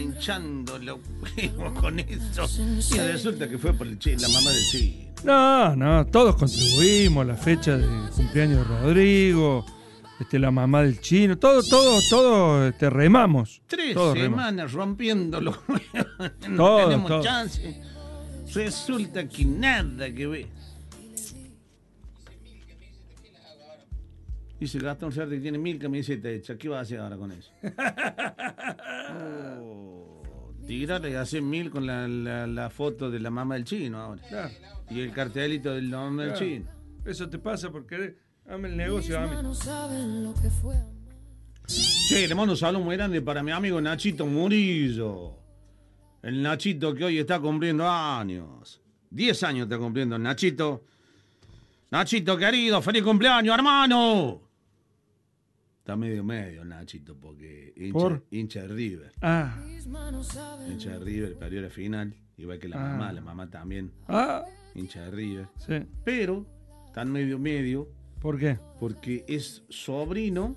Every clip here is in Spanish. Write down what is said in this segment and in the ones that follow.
hinchando los huevos con eso. Y resulta que fue por la mamá del Chino. No, todos contribuimos a la fecha de cumpleaños de Rodrigo, la mamá del Chino, todo remamos. Tres semanas rompiendo los huevos. No Todo, tenemos todo. chance. Resulta que nada que ver. Dice Gastón Cerda que tiene 1000 camisetas hechas. ¿Qué va a hacer ahora con eso? Tirarle y hacer 1000 con la foto de la mamá del Chino ahora. Claro. Y el cartelito del nombre del Chino. Eso te pasa porque dame el negocio a mí. Che, le mando un saludo muy grande para mi amigo Nachito Murillo. El Nachito que hoy está cumpliendo años. 10 años está cumpliendo el Nachito. Nachito querido, feliz cumpleaños, hermano. Está medio el Nachito porque hincha de River. Hincha de River, perdió la final. Igual que la mamá también. Hincha de River. Sí. Pero están medio. ¿Por qué? Porque es sobrino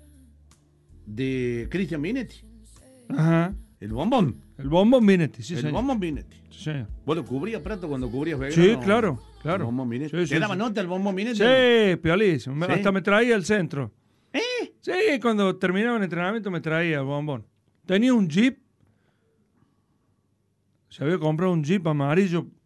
de Cristian Minetti. Ajá. El bombón. El bombón Minetti, sí, el señor. bombón Minetti. Sí, señor. ¿Vos lo cubrías Prato cuando cubrías Belgrano? Sí, claro. El bombón Minetti. Sí, sí, ¿Te daba sí. nota el bombón Minetti? Sí, piolísimo. ¿Sí? Hasta me traía al centro. ¿Eh? Sí, cuando terminaba el entrenamiento me traía el bombón. Tenía un Jeep. Se había comprado un Jeep amarillo